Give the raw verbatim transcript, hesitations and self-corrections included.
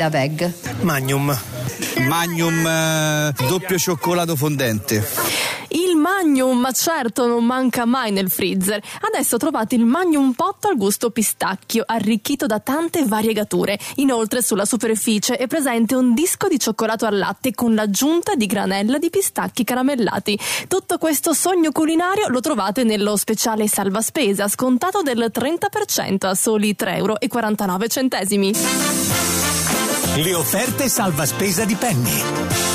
Da Veg. Magnum. Magnum eh, doppio cioccolato fondente. Il Magnum, certo, non manca mai nel freezer. Adesso trovate il Magnum Pot al gusto pistacchio, arricchito da tante variegature. Inoltre sulla superficie è presente un disco di cioccolato al latte con l'aggiunta di granella di pistacchi caramellati. Tutto questo sogno culinario lo trovate nello speciale salva spesa, scontato del trenta per cento a soli tre euro e quarantanove centesimi. Le offerte salva spesa di Penny.